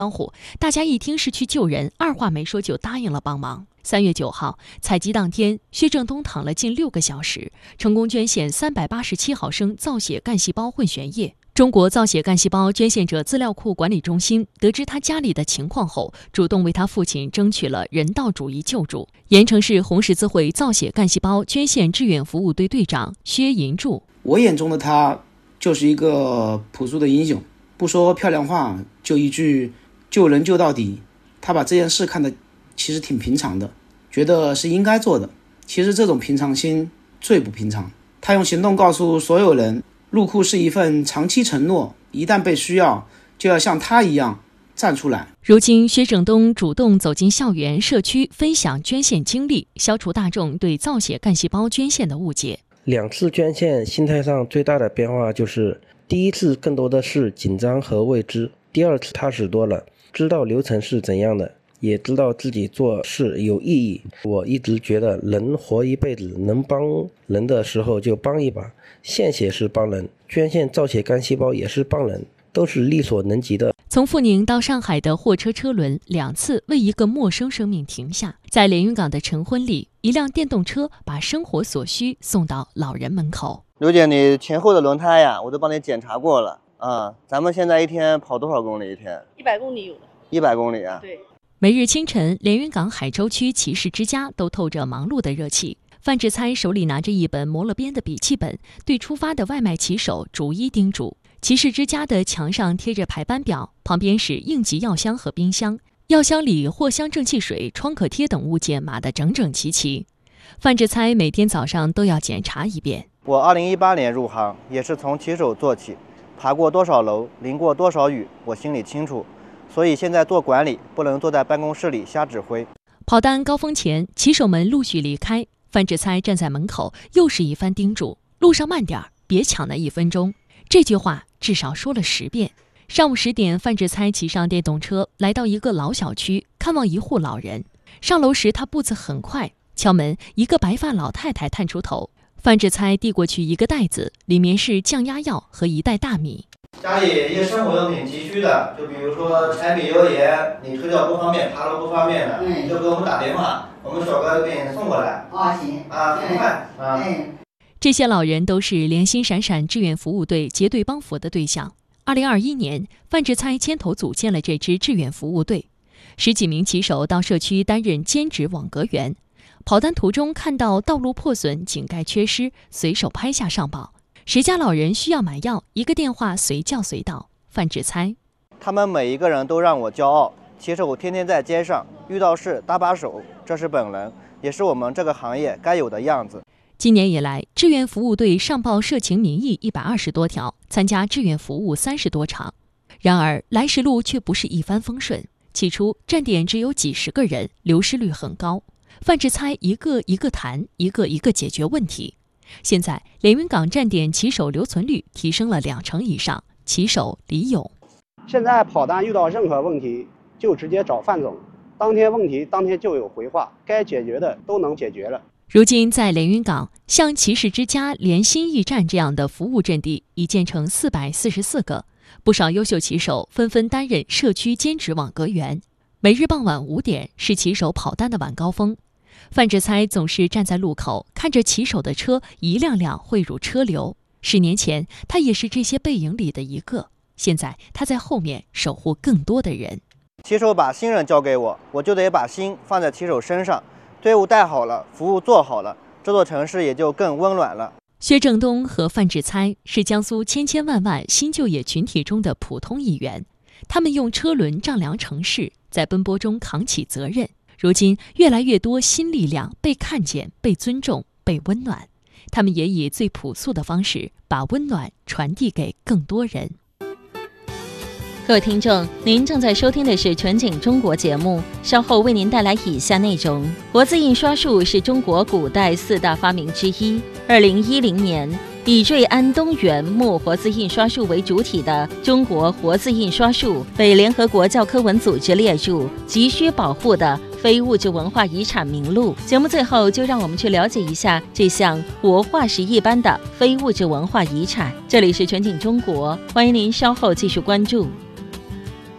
招呼，大家一听是去救人，二话没说就答应了帮忙。3月9号，采集当天，薛正东躺了近6个小时，成功捐献387毫升造血干细胞混悬液。中国造血干细胞捐献者资料库管理中心得知他家里的情况后，主动为他父亲争取了人道主义救助。盐城市红十字会造血干细胞捐献志愿服务队队长薛银柱： 我眼中的他就是一个朴素的英雄，不说漂亮话，就一句救人救到底。他把这件事看得其实挺平常的，觉得是应该做的。其实这种平常心最不平常。他用行动告诉所有人，入库是一份长期承诺，一旦被需要，就要像他一样站出来。 如今，薛正东主动走进校园、社区，分享捐献经历，消除大众对造血干细胞捐献的误解。 2次捐献，心态上最大的变化就是，第一次更多的是紧张和未知，第二次踏实多了，知道流程是怎样的，也知道自己做事有意义。我一直觉得人活一辈子，能帮人的时候就帮一把，献血是帮人，捐献造血干细胞也是帮人，都是力所能及的。 从阜宁到上海的货车车轮2次为一个陌生生命停下。在连云港的晨昏里，一辆电动车把生活所需送到老人门口。 刘姐，你前后的轮胎呀，我都帮你检查过了啊。咱们现在一天跑多少公里？一天 100公里有的。 100公里啊？ 对。 每日清晨，连云港海州区骑士之家都透着忙碌的热气。范志猜手里拿着一本磨了边的笔记本，对出发的外卖骑手逐一叮嘱。骑士之家的墙上贴着排班表，旁边是应急药箱和冰箱，药箱里藿香正气水、创可贴等物件码得整整齐齐。范志猜每天早上都要检查一遍。 我2018年入行，也是从骑手做起，爬过多少楼，淋过多少雨，我心里清楚。所以现在做管理，不能坐在办公室里瞎指挥。 跑单高峰前，骑手们陆续离开，范志猜站在门口，又是一番叮嘱：路上慢点，别抢那1分钟。这句话至少说了10遍。上午10点，范志猜骑上电动车，来到一个老小区，看望一户老人。上楼时，他步子很快，敲门，一个白发老太太探出头。范志猜递过去一个袋子，里面是降压药和1袋大米。 家里一些生活用品急需的，就比如说柴米油盐，你推掉不方便，爬楼不方便的，你就给我们打电话，我们小哥给你送过来。 行啊，很快啊。 这些老人都是连心闪闪志愿服务队结对帮扶的对象。2021年，范志猜牵头组建了这支志愿服务队，10几名骑手到社区担任兼职网格员。跑单途中看到道路破损、井盖缺失，随手拍下上报。谁家老人需要买药，一个电话随叫随到。范志猜， 他们每一个人都让我骄傲。骑手天天在街上，遇到事搭把手，这是本能，也是我们这个行业该有的样子。 今年以来，志愿服务队上报社情民意120多条，参加志愿服务30多场。然而，来时路却不是一帆风顺。起初，站点只有几十个人，流失率很高。范志猜一个一个谈，一个一个解决问题。现在，连云港站点骑手留存率提升了2成以上。骑手李勇： 现在跑单遇到任何问题，就直接找范总，当天问题当天就有回话，该解决的都能解决了。 如今，在连云港，像骑士之家、联心驿站这样的服务阵地已建成444个，不少优秀骑手纷纷担任社区兼职网格员。每日傍晚5点是骑手跑单的晚高峰。范志猜总是站在路口，看着骑手的车一辆辆汇入车流。10年前，他也是这些背影里的一个。现在，他在后面守护更多的人。 骑手把新人交给我，我就得把心放在骑手身上。队伍带好了，服务做好了，这座城市也就更温暖了。 薛正东和范志猜是江苏千千万万新就业群体中的普通一员，他们用车轮丈量城市，在奔波中扛起责任。如今，越来越多新力量被看见、被尊重、被温暖，他们也以最朴素的方式把温暖传递给更多人。 各位听众，您正在收听的是全景中国节目，稍后为您带来以下内容。活字印刷术是中国古代4大发明之一。2010年，以瑞安东源木活字印刷术为主体的中国活字印刷术被联合国教科文组织列入急需保护的非物质文化遗产名录。节目最后就让我们去了解一下这项活化石一般的非物质文化遗产。这里是全景中国，欢迎您稍后继续关注。